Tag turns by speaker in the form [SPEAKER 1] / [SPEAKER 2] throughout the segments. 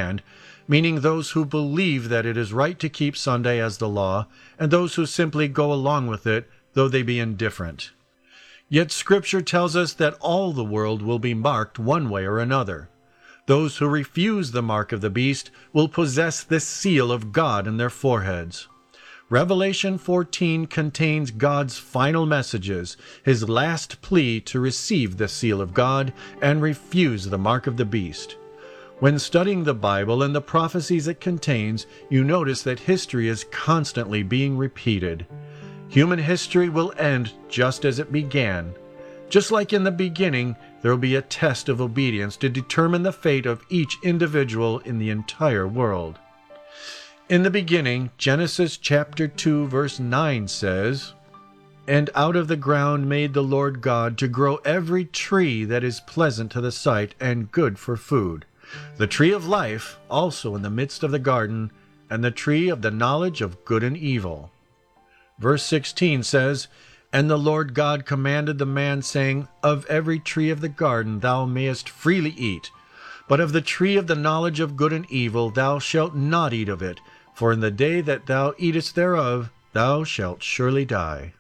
[SPEAKER 1] command, meaning those who believe that it is right to keep Sunday as the law, and those who simply go along with it, though they be indifferent. Yet Scripture tells us that all the world will be marked one way or another. Those who refuse the mark of the beast will possess the seal of God in their foreheads. Revelation 14 contains God's final messages, his last plea to receive the seal of God and refuse the mark of the beast. When studying the Bible and the prophecies it contains, you notice that history is constantly being repeated. Human history will end just as it began. Just like in the beginning, there will be a test of obedience to determine the fate of each individual in the entire world. In the beginning, Genesis chapter 2 verse 9 says, "And out of the ground made the Lord God to grow every tree that is pleasant to the sight and good for food, the tree of life also in the midst of the garden, and the tree of the knowledge of good and evil." Verse 16 says, "And the Lord God commanded the man, saying, Of every tree of the garden thou mayest freely eat, but of the tree of the knowledge of good and evil thou shalt not eat of it, for in the day that thou eatest thereof thou shalt surely die."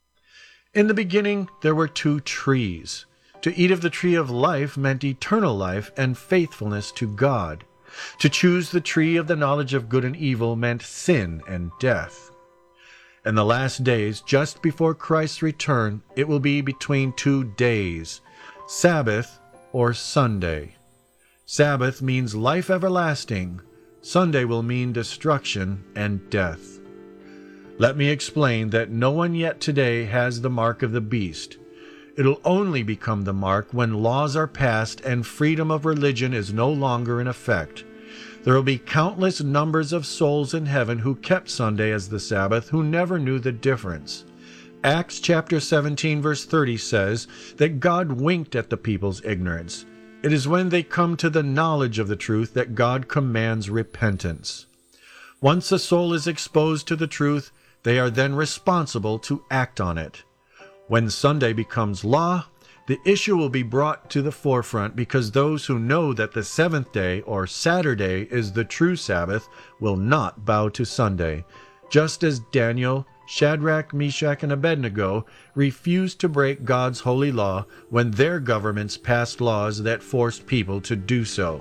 [SPEAKER 1] In the beginning there were two trees. To eat of the tree of life meant eternal life and faithfulness to God. To choose the tree of the knowledge of good and evil meant sin and death. In the last days, just before Christ's return, it will be between 2 days, Sabbath or Sunday. Sabbath means life everlasting. Sunday will mean destruction and death. Let me explain that no one yet today has the mark of the beast. It'll only become the mark when laws are passed and freedom of religion is no longer in effect. There will be countless numbers of souls in heaven who kept Sunday as the Sabbath who never knew the difference. Acts chapter 17 verse 30 says that God winked at the people's ignorance. It is when they come to the knowledge of the truth that God commands repentance. Once a soul is exposed to the truth, they are then responsible to act on it. When Sunday becomes law, the issue will be brought to the forefront because those who know that the seventh day or Saturday is the true Sabbath will not bow to Sunday, just as Daniel, Shadrach, Meshach, and Abednego refused to break God's holy law when their governments passed laws that forced people to do so.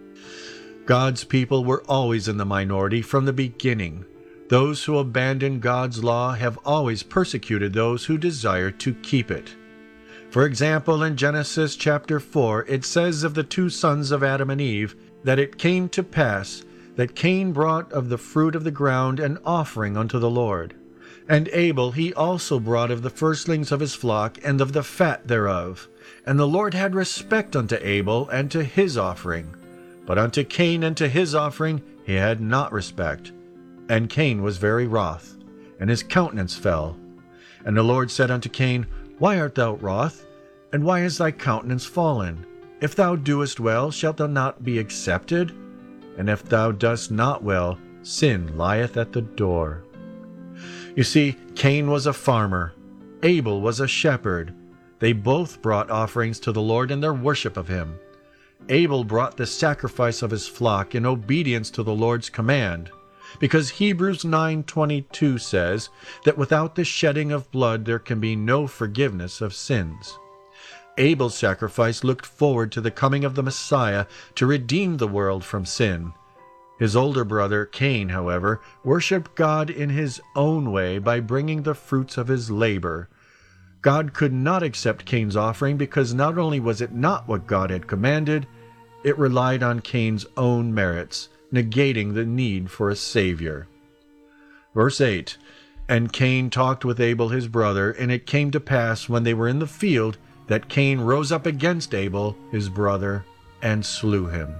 [SPEAKER 1] God's people were always in the minority from the beginning. Those who abandon God's law have always persecuted those who desire to keep it. For example, in Genesis chapter 4, it says of the two sons of Adam and Eve that it came to pass that Cain brought of the fruit of the ground an offering unto the Lord. And Abel he also brought of the firstlings of his flock and of the fat thereof. And the Lord had respect unto Abel and to his offering. But unto Cain and to his offering he had not respect. And Cain was very wroth, and his countenance fell. And the Lord said unto Cain, Why art thou wroth? And why is thy countenance fallen? If thou doest well, shalt thou not be accepted? And if thou dost not well, sin lieth at the door. You see, Cain was a farmer. Abel was a shepherd. They both brought offerings to the Lord in their worship of him. Abel brought the sacrifice of his flock in obedience to the Lord's command, because Hebrews 9:22 says that without the shedding of blood there can be no forgiveness of sins. Abel's sacrifice looked forward to the coming of the Messiah to redeem the world from sin. His older brother, Cain, however, worshipped God in his own way by bringing the fruits of his labor. God could not accept Cain's offering because not only was it not what God had commanded, it relied on Cain's own merits, negating the need for a Savior. Verse 8, And Cain talked with Abel his brother, and it came to pass when they were in the field that Cain rose up against Abel his brother and slew him.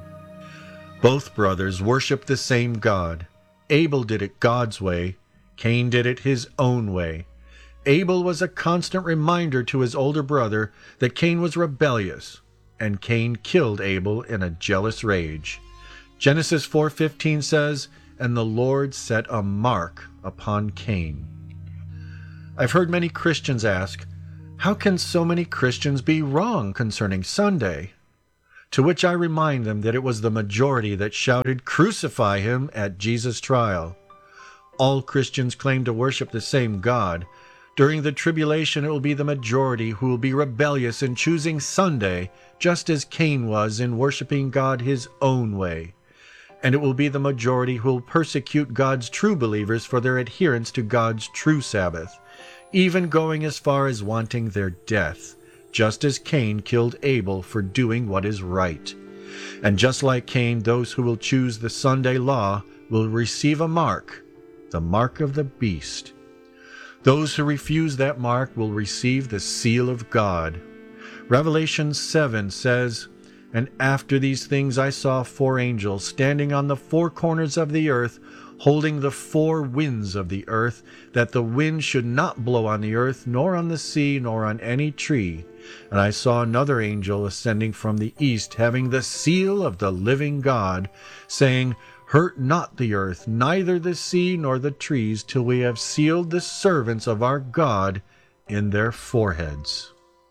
[SPEAKER 1] Both brothers worshipped the same God. Abel did it God's way. Cain did it his own way. Abel was a constant reminder to his older brother that Cain was rebellious, and Cain killed Abel in a jealous rage. Genesis 4:15 says, And the Lord set a mark upon Cain. I've heard many Christians ask, how can so many Christians be wrong concerning Sunday? To which I remind them that it was the majority that shouted, "Crucify him," at Jesus' trial. All Christians claim to worship the same God. During the tribulation, it will be the majority who will be rebellious in choosing Sunday, just as Cain was in worshiping God his own way. And it will be the majority who will persecute God's true believers for their adherence to God's true Sabbath, even going as far as wanting their death, just as Cain killed Abel for doing what is right. And just like Cain, those who will choose the Sunday law will receive a mark, the mark of the beast. Those who refuse that mark will receive the seal of God. Revelation 7 says, "And after these things I saw 4 angels standing on the 4 corners of the earth, holding the 4 winds of the earth, that the wind should not blow on the earth, nor on the sea, nor on any tree. And I saw another angel ascending from the east, having the seal of the living God, saying, Hurt not the earth, neither the sea nor the trees, till we have sealed the servants of our God in their foreheads."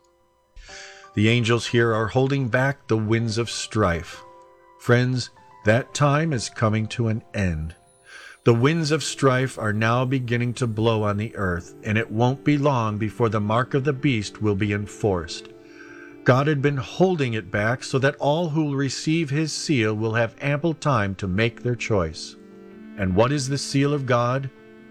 [SPEAKER 1] The angels here are holding back the winds of strife. Friends, that time is coming to an end. The winds of strife are now beginning to blow on the earth, and it won't be long before the mark of the beast will be enforced. God had been holding it back so that all who will receive his seal will have ample time to make their choice. And what is the seal of God?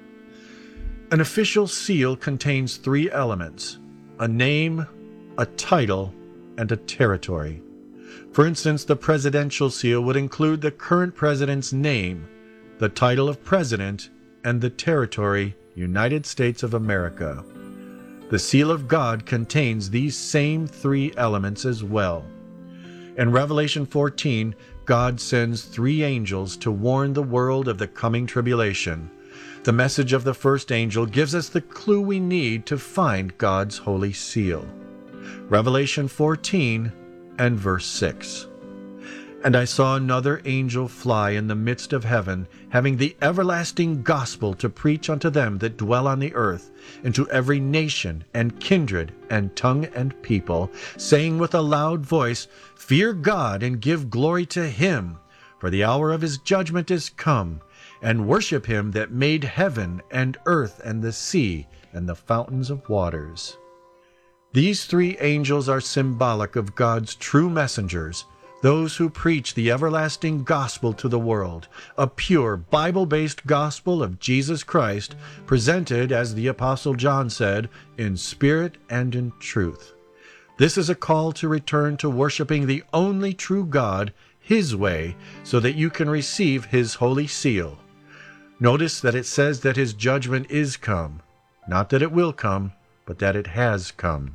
[SPEAKER 1] An official seal contains 3 elements: a name, a title, and a territory. For instance, the presidential seal would include the current president's name, the title of president, and the territory, United States of America. The seal of God contains these same 3 elements as well. In Revelation 14, God sends 3 angels to warn the world of the coming tribulation. The message of the first angel gives us the clue we need to find God's holy seal. Revelation 14 and verse 6. "And I saw another angel fly in the midst of heaven, having the everlasting gospel to preach unto them that dwell on the earth, and to every nation, and kindred, and tongue, and people, saying with a loud voice, Fear God, and give glory to him, for the hour of his judgment is come, and worship him that made heaven, and earth, and the sea, and the fountains of waters." These 3 angels are symbolic of God's true messengers, those who preach the everlasting gospel to the world, a pure Bible-based gospel of Jesus Christ, presented, as the Apostle John said, in spirit and in truth. This is a call to return to worshiping the only true God, his way, so that you can receive his holy seal. Notice that it says that his judgment is come, not that it will come, but that it has come.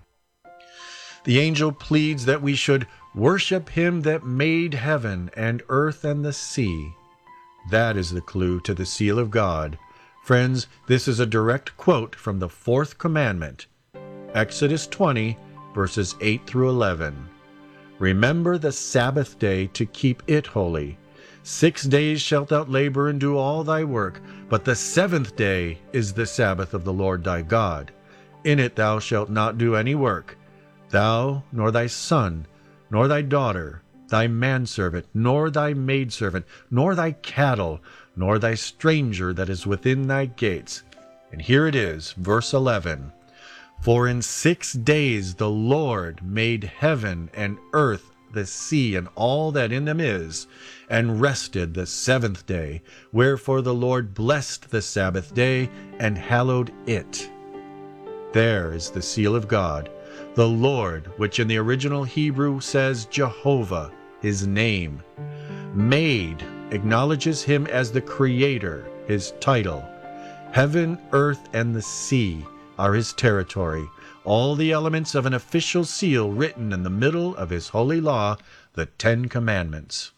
[SPEAKER 1] The angel pleads that we should worship him that made heaven and earth and the sea. That is the clue to the seal of God. Friends, this is a direct quote from the 4th commandment, Exodus 20, verses 8 through 11. "Remember the Sabbath day to keep it holy. 6 days shalt thou labor and do all thy work, but the 7th day is the Sabbath of the Lord thy God. In it thou shalt not do any work, thou, nor thy son, nor thy daughter, thy manservant, nor thy maidservant, nor thy cattle, nor thy stranger that is within thy gates." And here it is, verse 11. "For in 6 days the Lord made heaven and earth, the sea, and all that in them is, and rested the 7th day. Wherefore the Lord blessed the Sabbath day, and hallowed it." There is the seal of God. The Lord, which in the original Hebrew says Jehovah, his name. Made acknowledges him as the Creator, his title. Heaven, earth, and the sea are his territory, all the elements of an official seal written in the middle of his holy law, the 10 Commandments.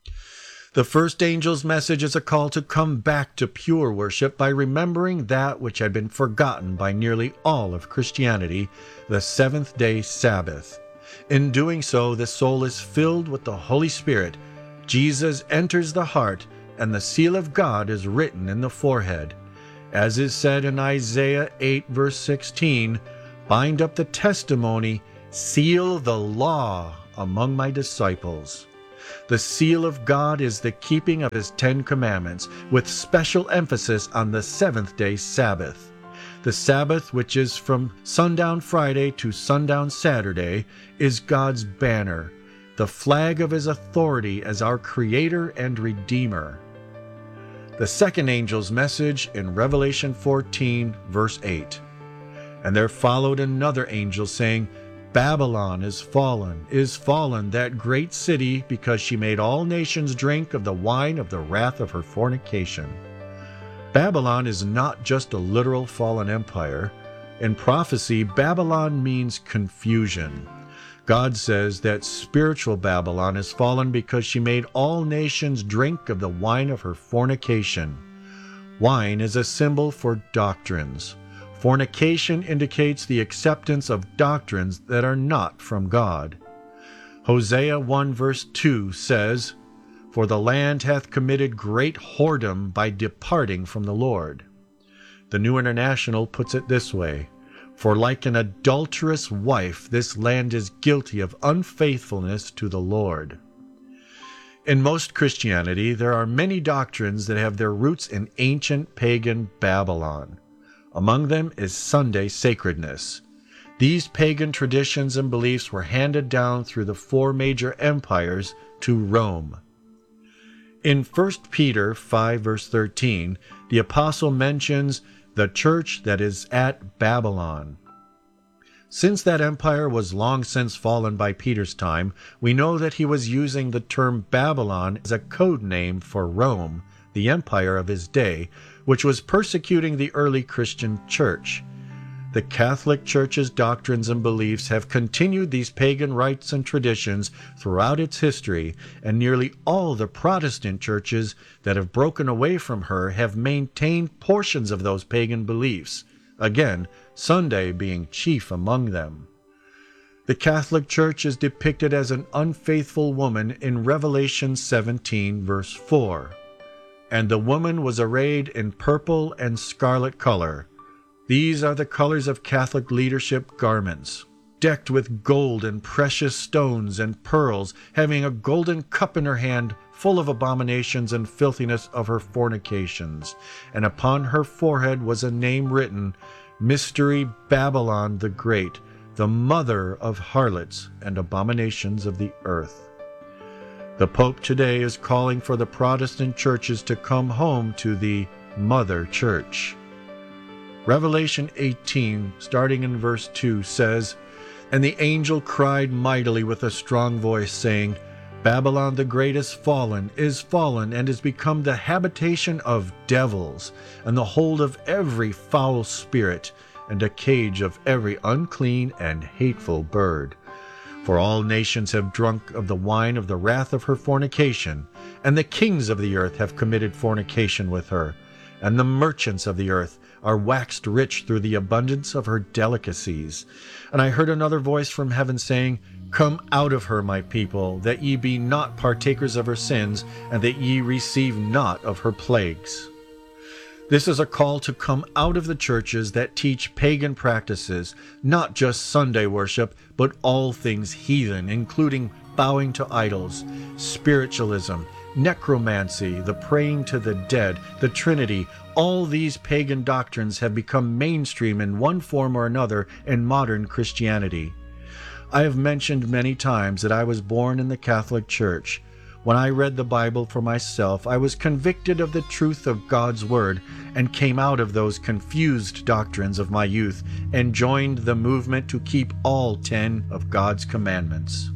[SPEAKER 1] The first angel's message is a call to come back to pure worship by remembering that which had been forgotten by nearly all of Christianity, the 7th-day Sabbath. In doing so, the soul is filled with the Holy Spirit. Jesus enters the heart, and the seal of God is written in the forehead. As is said in Isaiah 8, verse 16, "Bind up the testimony, seal the law among my disciples. The seal of God is the keeping of his 10 commandments, with special emphasis on the seventh-day Sabbath. The Sabbath, which is from sundown Friday to sundown Saturday, is God's banner, the flag of his authority as our Creator and Redeemer. The second angel's message in Revelation 14, verse 8. And there followed another angel saying, Babylon is fallen, that great city, because she made all nations drink of the wine of the wrath of her fornication. Babylon is not just a literal fallen empire. In prophecy, Babylon means confusion. God says that spiritual Babylon is fallen because she made all nations drink of the wine of her fornication. Wine is a symbol for doctrines. Fornication indicates the acceptance of doctrines that are not from God. Hosea 1 verse 2 says, For the land hath committed great whoredom by departing from the Lord. The New International puts it this way, For like an adulterous wife, this land is guilty of unfaithfulness to the Lord. In most Christianity, there are many doctrines that have their roots in ancient pagan Babylon. Among them is Sunday sacredness. These pagan traditions and beliefs were handed down through the 4 major empires to Rome. In 1 Peter 5 verse 13, the apostle mentions the church that is at Babylon. Since that empire was long since fallen by Peter's time, we know that he was using the term Babylon as a code name for Rome, the empire of his day, which was persecuting the early Christian church. The Catholic Church's doctrines and beliefs have continued these pagan rites and traditions throughout its history, and nearly all the Protestant churches that have broken away from her have maintained portions of those pagan beliefs, again, Sunday being chief among them. The Catholic Church is depicted as an unfaithful woman in Revelation 17, verse 4. And the woman was arrayed in purple and scarlet color. These are the colors of Catholic leadership garments, decked with gold and precious stones and pearls, having a golden cup in her hand full of abominations and filthiness of her fornications. And upon her forehead was a name written, Mystery Babylon the Great, the mother of harlots and abominations of the earth. The Pope today is calling for the Protestant churches to come home to the Mother Church. Revelation 18, starting in verse 2, says, And the angel cried mightily with a strong voice, saying, Babylon the Great is fallen, and is become the habitation of devils, and the hold of every foul spirit, and a cage of every unclean and hateful bird. For all nations have drunk of the wine of the wrath of her fornication, and the kings of the earth have committed fornication with her, and the merchants of the earth are waxed rich through the abundance of her delicacies. And I heard another voice from heaven saying, Come out of her, my people, that ye be not partakers of her sins, and that ye receive not of her plagues. This is a call to come out of the churches that teach pagan practices, not just Sunday worship, but all things heathen, including bowing to idols, spiritualism, necromancy, the praying to the dead, the Trinity. All these pagan doctrines have become mainstream in one form or another in modern Christianity. I have mentioned many times that I was born in the Catholic Church. When I read the Bible for myself, I was convicted of the truth of God's Word and came out of those confused doctrines of my youth and joined the movement to keep all 10 of God's commandments.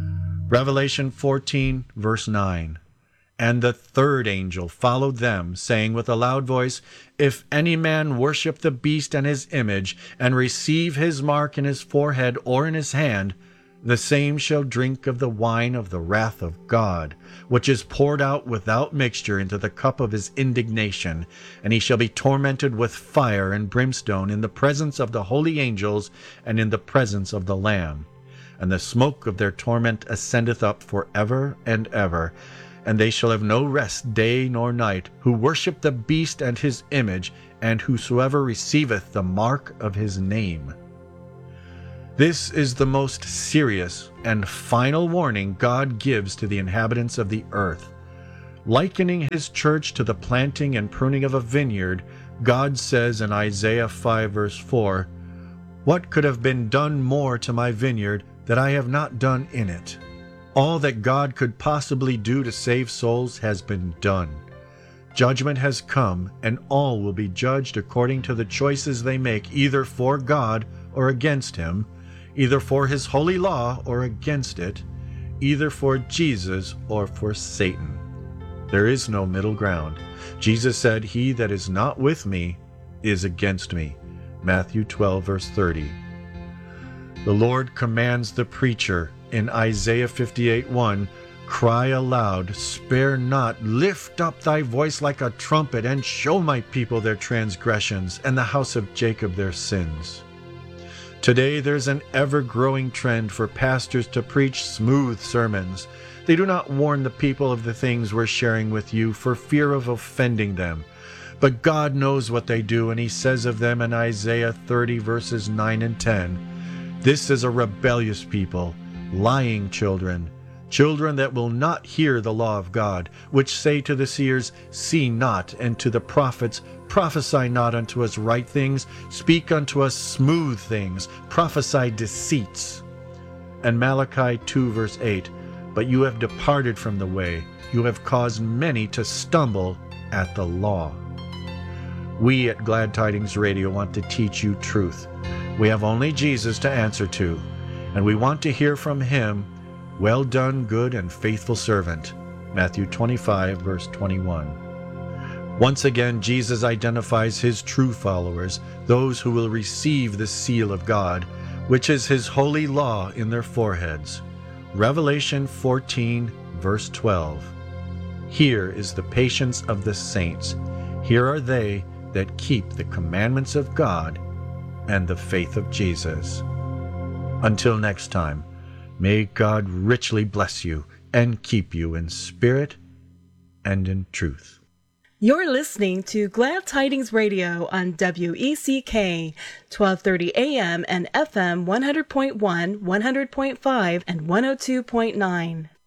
[SPEAKER 1] Revelation 14, verse 9. And the third angel followed them, saying with a loud voice, If any man worship the beast and his image, and receive his mark in his forehead or in his hand, the same shall drink of the wine of the wrath of God, which is poured out without mixture into the cup of his indignation, and he shall be tormented with fire and brimstone in the presence of the holy angels and in the presence of the Lamb. And the smoke of their torment ascendeth up for ever and ever, and they shall have no rest day nor night, who worship the beast and his image, and whosoever receiveth the mark of his name. This is the most serious and final warning God gives to the inhabitants of the earth. Likening his church to the planting and pruning of a vineyard, God says in Isaiah 5 verse 4, "What could have been done more to my vineyard that I have not done in it?" All that God could possibly do to save souls has been done. Judgment has come, and all will be judged according to the choices they make, either for God or against him, either for his holy law or against it, either for Jesus or for Satan. There is no middle ground. Jesus said, "He that is not with me is against me." Matthew 12, verse 30. The Lord commands the preacher in Isaiah 58:1, "Cry aloud, spare not, lift up thy voice like a trumpet, and show my people their transgressions, and the house of Jacob their sins." Today there's an ever-growing trend for pastors to preach smooth sermons. They do not warn the people of the things we're sharing with you for fear of offending them. But God knows what they do, and he says of them in Isaiah 30 verses 9 and 10, "This is a rebellious people, lying children, children that will not hear the law of God, which say to the seers, See not, and to the prophets, Prophesy not unto us right things, speak unto us smooth things, prophesy deceits." And Malachi 2 verse 8, "But you have departed from the way, you have caused many to stumble at the law." We at Glad Tidings Radio want to teach you truth. We have only Jesus to answer to, and we want to hear from him, "Well done, good and faithful servant." Matthew 25 verse 21. Once again, Jesus identifies his true followers, those who will receive the seal of God, which is his holy law in their foreheads. Revelation 14, verse 12. "Here is the patience of the saints. Here are they that keep the commandments of God and the faith of Jesus." Until next time, may God richly bless you and keep you in spirit and in truth.
[SPEAKER 2] You're listening to Glad Tidings Radio on WECK, 1230 AM and FM 100.1, 100.5, and 102.9.